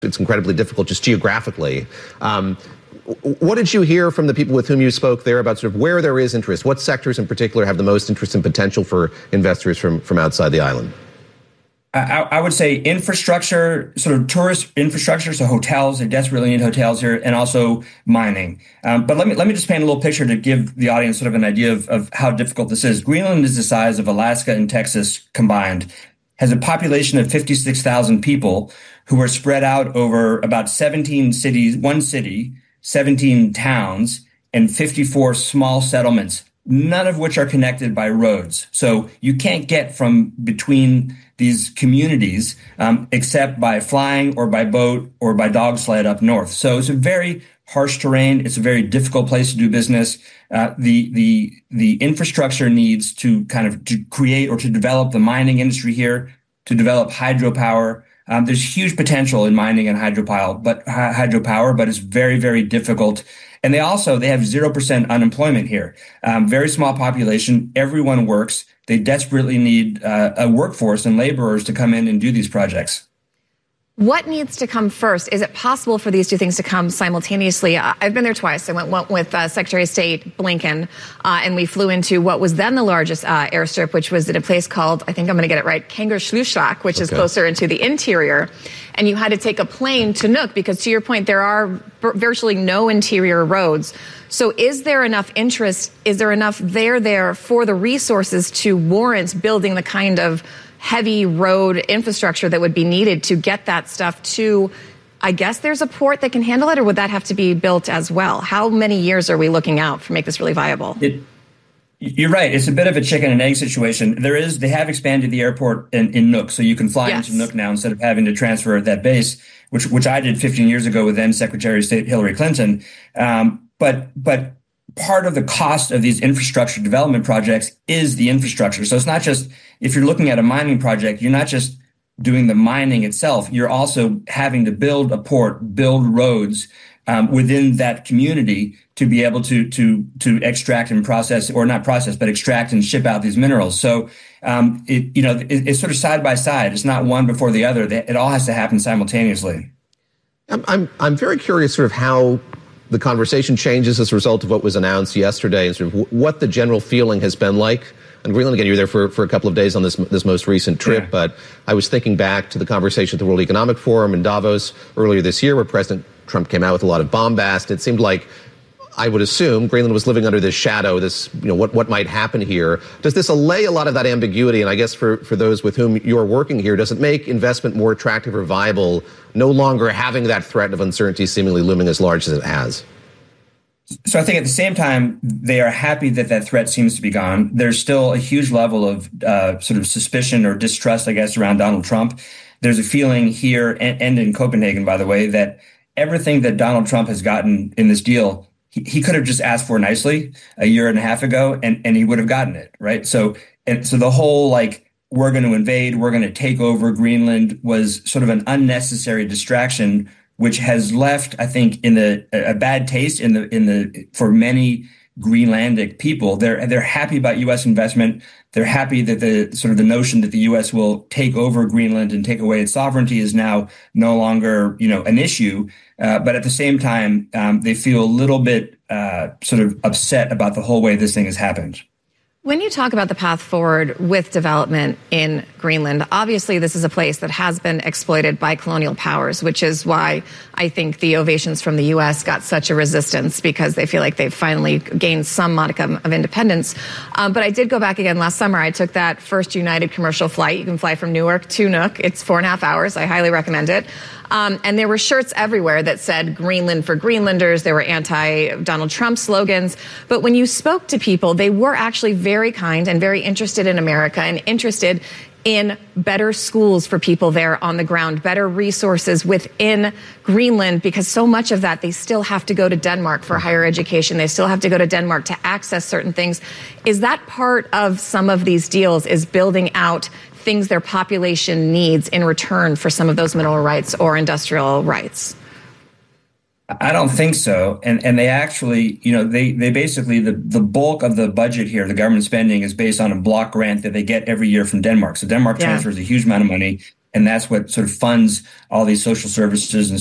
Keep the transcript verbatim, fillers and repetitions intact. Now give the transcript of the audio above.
it's incredibly difficult just geographically. Um, what did you hear from the people with whom you spoke there about sort of where there is interest? What sectors in particular have the most interest and potential for investors from, from outside the island? I, I would say infrastructure, sort of tourist infrastructure, so hotels, they desperately need hotels here, and also mining. Um, but let me let me just paint a little picture to give the audience sort of an idea of, of how difficult this is. Greenland is the size of Alaska and Texas combined, has a population of fifty-six thousand people who are spread out over about seventeen cities, one city, seventeen towns, and fifty-four small settlements, none of which are connected by roads. So you can't get from between these communities um, except by flying or by boat or by dog sled up north. So it's a very harsh terrain. It's a very difficult place to do business. Uh, the the the infrastructure needs to kind of to create or to develop the mining industry here, to develop hydropower. Um, there's huge potential in mining and hydropower, but hydropower, but it's very, very difficult. And they also, they have zero percent unemployment here. Um, very small population. Everyone works. They desperately need uh, a workforce and laborers to come in and do these projects. What needs to come first? Is it possible for these two things to come simultaneously? I've been there twice. I went, went with uh, Secretary of State Blinken, uh, and we flew into what was then the largest uh, airstrip, which was at a place called, I think I'm going to get it right, Kangerlussuaq, which okay. is closer into the interior. And you had to take a plane to Nuuk because, to your point, there are virtually no interior roads. So is there enough interest? Is there enough there there for the resources to warrant building the kind of heavy road infrastructure that would be needed to get that stuff to, I guess there's a port that can handle it, or would that have to be built as well? How many years are we looking out to make this really viable? It, you're right. It's a bit of a chicken and egg situation. There is, they have expanded the airport in, in Nuuk, so you can fly yes. into Nuuk now instead of having to transfer that base, which which I did fifteen years ago with then Secretary of State Hillary Clinton. Um, but but part of the cost of these infrastructure development projects is the infrastructure. So it's not just, if you're looking at a mining project, you're not just doing the mining itself. You're also having to build a port, build roads um, within that community to be able to to to extract and process, or not process, but extract and ship out these minerals. So um, it you know it, it's sort of side by side. It's not one before the other. It all has to happen simultaneously. I'm I'm, I'm very curious, sort of how the conversation changes as a result of what was announced yesterday, and sort of what the general feeling has been like. And Greenland, again, you were there for, for a couple of days on this this most recent trip, yeah. but I was thinking back to the conversation at the World Economic Forum in Davos earlier this year, where President Trump came out with a lot of bombast. It seemed like, I would assume, Greenland was living under this shadow, this, you know, what, what might happen here. Does this allay a lot of that ambiguity? And I guess for, for those with whom you're working here, does it make investment more attractive or viable, no longer having that threat of uncertainty seemingly looming as large as it has? So I think at the same time, they are happy that that threat seems to be gone. There's still a huge level of uh, sort of suspicion or distrust, I guess, around Donald Trump. There's a feeling here, and, and in Copenhagen, by the way, that everything that Donald Trump has gotten in this deal, he, he could have just asked for nicely a year and a half ago, and, and he would have gotten it, right? So, and so the whole, like, we're going to invade, we're going to take over Greenland was sort of an unnecessary distraction, which has left, I think, in the a bad taste in the in the for many Greenlandic people. They're they're happy about U S investment. They're happy that the sort of the notion that the U S will take over Greenland and take away its sovereignty is now no longer, you know, an issue. Uh, but at the same time, um, they feel a little bit uh, sort of upset about the whole way this thing has happened. When you talk about the path forward with development in Greenland, obviously this is a place that has been exploited by colonial powers, which is why I think the ovations from the U S got such a resistance, because they feel like they've finally gained some modicum of independence. Um, but I did go back again last summer. I took that first United commercial flight. You can fly from Newark to Nuuk. It's four and a half hours. I highly recommend it. Um, and there were shirts everywhere that said Greenland for Greenlanders. There were anti-Donald Trump slogans. But when you spoke to people, they were actually very kind and very interested in America and interested in better schools for people there on the ground, better resources within Greenland, because so much of that, they still have to go to Denmark for higher education. They still have to go to Denmark to access certain things. Is that part of some of these deals, is building out things their population needs in return for some of those mineral rights or industrial rights? I don't think so. And and they actually, you know, they, they basically, the, the bulk of the budget here, the government spending, is based on a block grant that they get every year from Denmark. So Denmark yeah. transfers a huge amount of money. and that's what sort of funds all these social services and